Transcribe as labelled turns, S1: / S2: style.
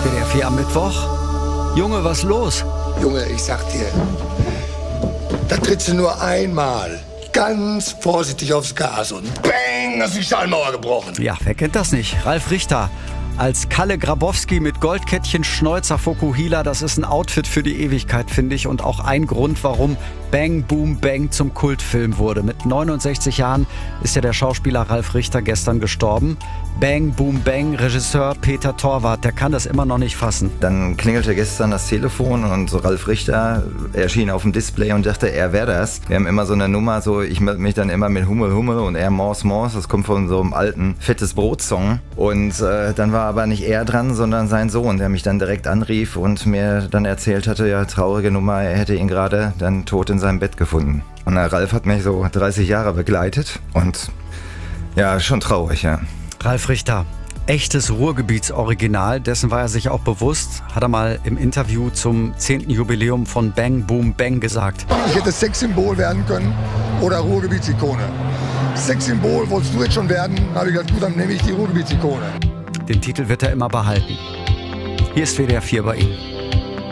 S1: WDR 4 am Mittwoch. Junge, was los?
S2: Junge, ich sag dir, da trittst du nur einmal ganz vorsichtig aufs Gas und bang, ist die Schallmauer gebrochen.
S1: Ja, wer kennt das nicht? Ralf Richter als Kalle Grabowski mit Goldkettchen, Schnäuzer, Fokuhila. Das ist ein Outfit für die Ewigkeit, finde ich. Und auch ein Grund, warum Bang Boom Bang zum Kultfilm wurde. Mit 69 Jahren ist ja der Schauspieler Ralf Richter gestern gestorben. Bang Boom Bang, Regisseur Peter Torwart, der kann das immer noch nicht fassen.
S3: Dann klingelte gestern das Telefon und so Ralf Richter erschien auf dem Display und dachte, er wäre das. Wir haben immer so eine Nummer, so ich melde mich dann immer mit Hummel Hummel und er Mors Mors. Das kommt von so einem alten Fettes Brot-Song. Und dann war aber nicht er dran, sondern sein Sohn, der mich dann direkt anrief und mir dann erzählt hatte, ja, traurige Nummer, er hätte ihn gerade dann tot in seinem Bett gefunden. Und der Ralf hat mich so 30 Jahre begleitet und ja, schon traurig, ja.
S1: Ralf Richter, echtes Ruhrgebietsoriginal, dessen war er sich auch bewusst, hat er mal im Interview zum 10. Jubiläum von Bang Boom Bang gesagt.
S2: Ich hätte Sexsymbol werden können oder Ruhrgebietsikone. Sexsymbol wolltest du jetzt schon werden, dann habe ich gesagt, gut, dann nehme ich die Ruhrgebietsikone.
S1: Den Titel wird er immer behalten. Hier ist WDR 4 bei Ihnen.